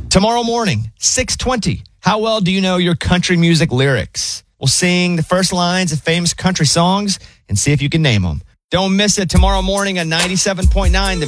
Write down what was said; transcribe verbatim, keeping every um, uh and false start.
Tomorrow morning, six twenty. How well do you know your country music lyrics? We'll sing the first lines of famous country songs and see if you can name them. Don't miss it tomorrow morning at ninety-seven point nine. The